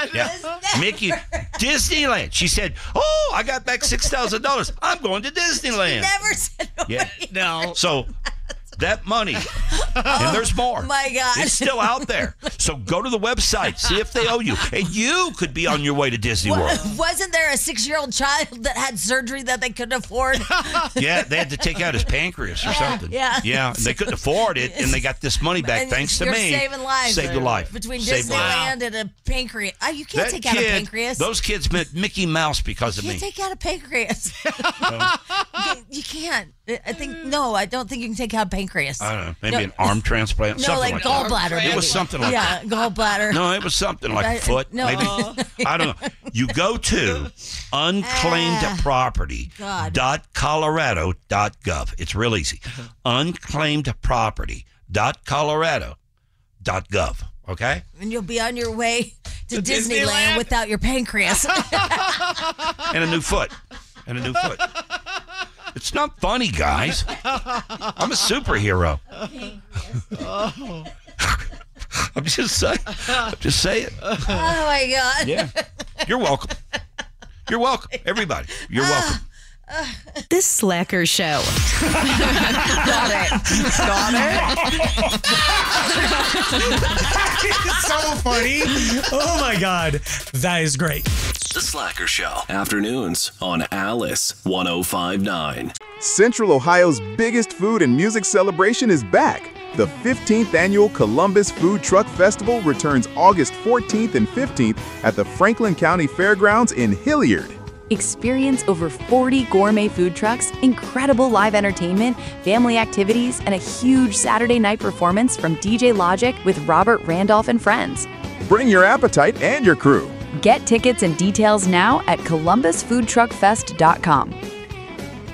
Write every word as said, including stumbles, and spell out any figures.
God. Yeah. Mickey, Disneyland. She said, oh, I got back six thousand dollars. I'm going to Disneyland. Never said no. Yeah. No. So that money, and there's more. Oh, my God. It's still out there. So go to the website, see if they owe you. And you could be on your way to Disney World. Wasn't there a six-year-old child that had surgery that they couldn't afford? Yeah, they had to take out his pancreas or something. Yeah. Yeah, and they couldn't afford it, and they got this money back And thanks to you're me. saving lives. Saved a life. Between Saved a life. Disneyland and a pancreas. Oh, you can't That take out a kid- pancreas. Those kids met Mickey Mouse because of You me. can't take out a pancreas. you, you can't. I think, no, I don't think you can take out a pancreas. I don't know, maybe No. an arm transplant, No, something like like, gallbladder. that. It maybe. was something like Yeah, gallbladder. No, it was something like I- a foot, no. maybe. I don't know. You go to unclaimed property dot colorado dot gov. It's real easy. unclaimed property dot colorado dot gov. Okay? And you'll be on your way to, To Disneyland, Disneyland? without your pancreas. And a new foot. And a new foot. It's not funny, guys. I'm a superhero. I'm just saying. I'm just saying. Oh, my God. Yeah. You're welcome. You're welcome. Everybody. You're welcome. The Slacker Show. Got it. Got it? It's so funny. Oh, my God. That is great. The Slacker Show. Afternoons on Alice one oh five point nine. Central Ohio's biggest food and music celebration is back. The fifteenth annual Columbus Food Truck Festival returns August fourteenth and fifteenth at the Franklin County Fairgrounds in Hilliard. Experience over forty gourmet food trucks, incredible live entertainment, family activities, and a huge Saturday night performance from D J Logic with Robert Randolph and friends. Bring your appetite and your crew. Get tickets and details now at columbus food truck fest dot com.